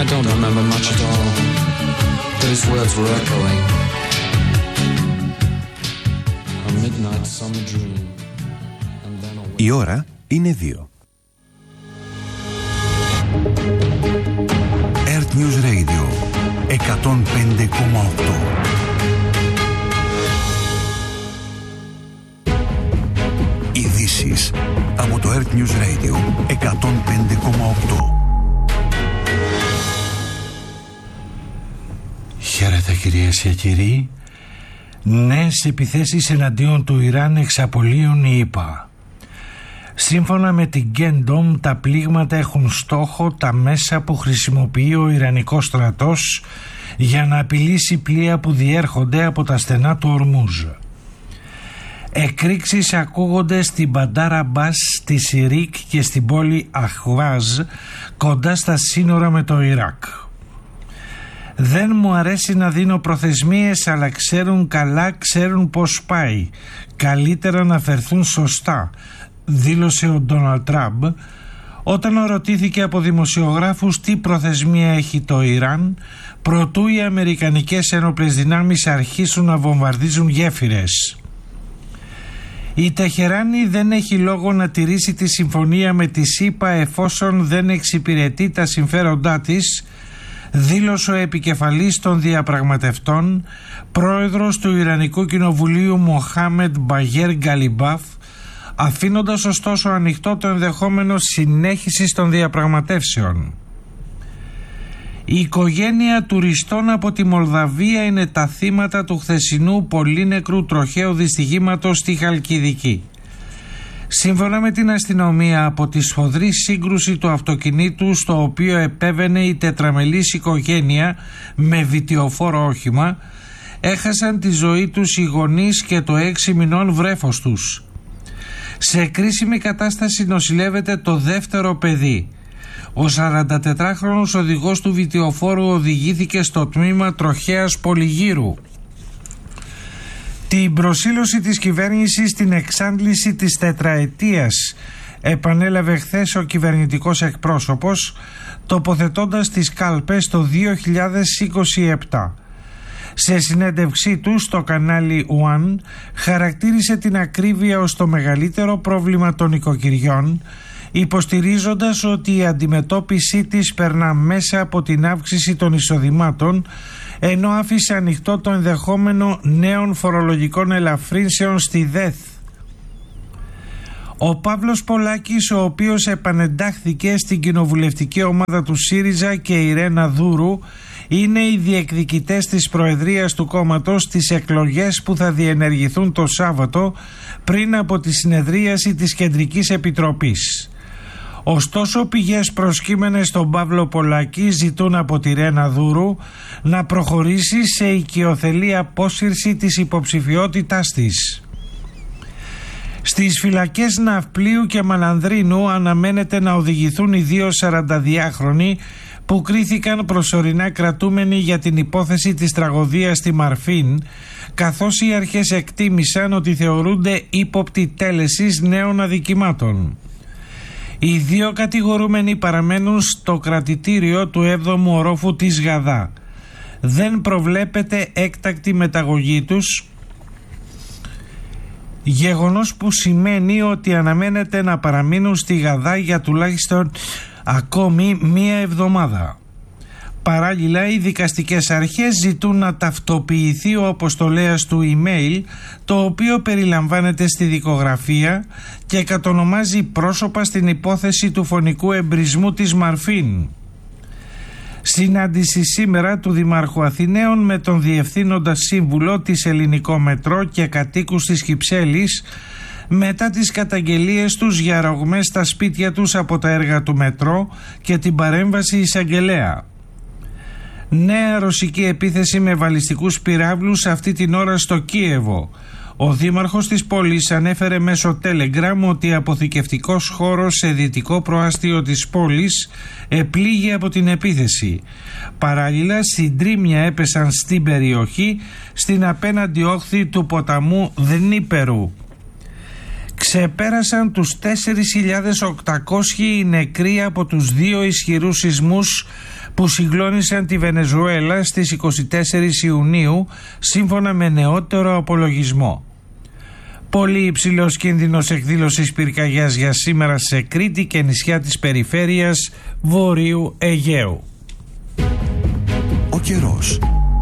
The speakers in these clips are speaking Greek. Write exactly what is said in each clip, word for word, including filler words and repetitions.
don't remember much at all, but his words were echoing. A midnight summer dream. And then a... Η ώρα είναι δύο. Earth News Radio εκατόν πέντε κόμμα οκτώ. Ειδήσεις από το Earth News Radio εκατόν πέντε κόμμα οκτώ. Χαίρετε κυρίες και κύριοι. Νέες επιθέσεις εναντίον του Ιράν εξαπολύουν οι ΗΠΑ. Σύμφωνα με την Gendom, τα πλήγματα έχουν στόχο τα μέσα που χρησιμοποιεί ο Ιρανικός στρατός για να απειλήσει πλοία που διέρχονται από τα στενά του Ορμούζ. Εκρήξεις ακούγονται στην Μπαντάρα Μπάς, στη Σιρίκ και στην πόλη Αχβάζ, κοντά στα σύνορα με το Ιράκ. Δεν μου αρέσει να δίνω προθεσμίες, αλλά ξέρουν καλά, ξέρουν πως πάει. Καλύτερα να φερθούν σωστά, δήλωσε ο Ντόναλντ Τραμπ όταν ρωτήθηκε από δημοσιογράφους τι προθεσμία έχει το Ιράν προτού οι αμερικανικές ένοπλες δυνάμεις αρχίσουν να βομβαρδίζουν γέφυρες. Η Τεχεράνη δεν έχει λόγο να τηρήσει τη συμφωνία με τη ΣΥΠΑ εφόσον δεν εξυπηρετεί τα συμφέροντά της, δήλωσε ο επικεφαλής των διαπραγματευτών, πρόεδρος του Ιρανικού Κοινοβουλίου Μοχάμεντ Μπαγέρ Γκαλιμπάφ, αφήνοντας ωστόσο ανοιχτό το ενδεχόμενο συνέχισης των διαπραγματεύσεων. Η οικογένεια τουριστών από τη Μολδαβία είναι τα θύματα του χθεσινού πολύνεκρου τροχαίου δυστυχήματος στη Χαλκιδική. Σύμφωνα με την αστυνομία, από τη σφοδρή σύγκρουση του αυτοκινήτου στο οποίο επέβαινε η τετραμελής οικογένεια με βιτιοφόρο όχημα, έχασαν τη ζωή τους οι γονείς και το έξι μηνών βρέφος τους. Σε κρίσιμη κατάσταση νοσηλεύεται το δεύτερο παιδί. Ο σαραντατετράχρονος οδηγός του βιτιοφόρου οδηγήθηκε στο τμήμα τροχαίας πολυγύρου. Την προσήλωση της κυβέρνησης στην εξάντληση της τετραετίας επανέλαβε χθες ο κυβερνητικός εκπρόσωπος, τοποθετώντας τις κάλπες το δύο χιλιάδες είκοσι επτά. Σε συνέντευξή του στο κανάλι One χαρακτήρισε την ακρίβεια ως το μεγαλύτερο πρόβλημα των οικοκυριών, υποστηρίζοντας ότι η αντιμετώπιση της περνά μέσα από την αύξηση των εισοδημάτων, ενώ άφησε ανοιχτό το ενδεχόμενο νέων φορολογικών ελαφρύνσεων στη ΔΕΘ. Ο Παύλος Πολάκης, ο οποίος επανεντάχθηκε στην κοινοβουλευτική ομάδα του ΣΥΡΙΖΑ, και η Ρένα Δούρου είναι οι διεκδικητές της προεδρίας του κόμματος στις εκλογές που θα διενεργηθούν το Σάββατο πριν από τη συνεδρίαση της Κεντρικής Επιτροπής. Ωστόσο, πηγές προσκύμενες στον Παύλο Πολάκη ζητούν από τη Ρένα Δούρου να προχωρήσει σε οικειοθελή απόσυρση της υποψηφιότητάς της. Στις φυλακές Ναυπλίου και Μαλανδρίνου αναμένεται να οδηγηθούν οι δύο σαρανταδυάχρονοι που κρίθηκαν προσωρινά κρατούμενοι για την υπόθεση της τραγωδίας στη Μαρφίν, καθώς οι αρχές εκτίμησαν ότι θεωρούνται ύποπτοι τέλεσης νέων αδικημάτων. Οι δύο κατηγορούμενοι παραμένουν στο κρατητήριο του έβδομου ορόφου της Γαδά. Δεν προβλέπεται έκτακτη μεταγωγή τους, γεγονός που σημαίνει ότι αναμένεται να παραμείνουν στη Γαδά για τουλάχιστον ακόμη μία εβδομάδα. Παράλληλα, οι δικαστικές αρχές ζητούν να ταυτοποιηθεί ο αποστολέας του email, το οποίο περιλαμβάνεται στη δικογραφία και κατονομάζει πρόσωπα στην υπόθεση του φωνικού εμπρισμού της Μαρφίν. Συνάντηση σήμερα του Δημάρχου Αθηναίων με τον Διευθύνοντα Σύμβουλο της Ελληνικό Μετρό και κατοίκους της Κυψέλης μετά τις καταγγελίες τους για ρογμές στα σπίτια τους από τα έργα του Μετρό και την παρέμβαση εισαγγελέα. Νέα ρωσική επίθεση με βαλιστικούς πυράβλους αυτή την ώρα στο Κίεβο. Ο δήμαρχος της πόλης ανέφερε μέσω Telegram ότι αποθηκευτικός χώρος σε δυτικό προάστιο της πόλης επλήγει από την επίθεση. Παράλληλα, συντρίμμια έπεσαν στην περιοχή, στην απέναντι όχθη του ποταμού Δνίπερου. Ξεπέρασαν τους τέσσερις χιλιάδες οκτακόσιοι νεκροί από τους δύο ισχυρούς σεισμούς που συγκλώνησαν τη Βενεζουέλα στις είκοσι τέσσερις Ιουνίου σύμφωνα με νεότερο απολογισμό. Πολύ υψηλός κίνδυνος εκδήλωσης πυρκαγιάς για σήμερα σε Κρήτη και νησιά της περιφέρειας Βορείου Αιγαίου. Ο καιρός.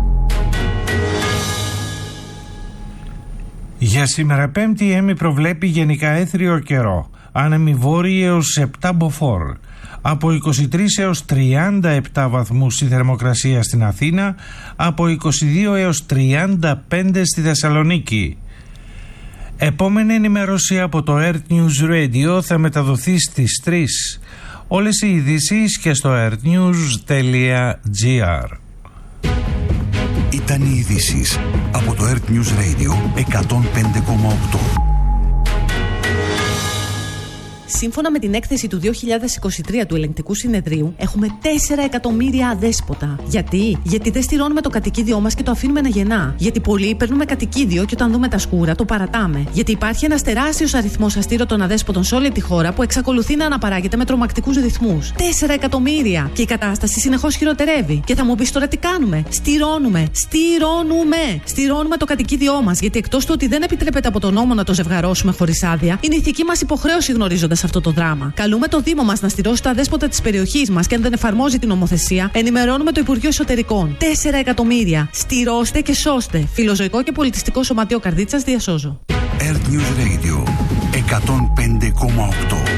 Για σήμερα Πέμπτη η ΕΜΗ προβλέπει γενικά έθριο καιρό, άνεμοι βόρειοι έως επτά μποφόρ, από είκοσι τρεις έως τριάντα επτά βαθμούς η θερμοκρασία στην Αθήνα, από είκοσι δύο έως τριάντα πέντε στη Θεσσαλονίκη. Επόμενη ενημέρωση από το Earth News Radio θα μεταδοθεί στις τρεις. Όλες οι ειδήσεις και στο earthnews τελεία gr. Ήταν οι ειδήσεις από το Earth News Radio εκατόν πέντε κόμμα οκτώ. Σύμφωνα με την έκθεση του δύο χιλιάδες είκοσι τρία του Ελεγκτικού Συνεδρίου, έχουμε τέσσερα εκατομμύρια αδέσποτα. Γιατί? Γιατί δεν στηρώνουμε το κατοικίδιό μας και το αφήνουμε να γεννά. Γιατί πολλοί παίρνουμε κατοικίδιο και όταν δούμε τα σκούρα το παρατάμε. Γιατί υπάρχει ένας τεράστιος αριθμός αστήρωτων αδέσποτων σε όλη τη χώρα που εξακολουθεί να αναπαράγεται με τρομακτικούς ρυθμούς. τέσσερα εκατομμύρια! Και η κατάσταση συνεχώς χειροτερεύει. Και θα μου πεις τώρα τι κάνουμε? Στηρώνουμε! Στηρώνουμε! Στηρώνουμε το κατοικίδιό μας. Γιατί εκτός του ότι δεν επιτρέπεται από τον νόμο να το ζευγαρώσουμε χωρίς άδεια, είναι ηθική μας υποχρέωση γνωρίζοντας αυτό το δράμα. Καλούμε το Δήμο μας να στηρώσει τα δέσποτα της περιοχής μας και αν δεν εφαρμόζει την νομοθεσία, ενημερώνουμε το Υπουργείο Εσωτερικών. τέσσερα εκατομμύρια. Στηρώστε και σώστε. Φιλοζωικό και πολιτιστικό σωματείο Καρδίτσας διασώζω. Earth News Radio εκατόν πέντε κόμμα οκτώ.